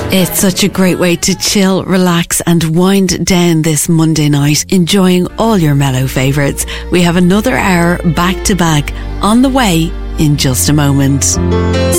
It's such a great way to chill, relax and wind down this Monday night, enjoying all your mellow favourites. We have another hour back to back on the way in just a moment.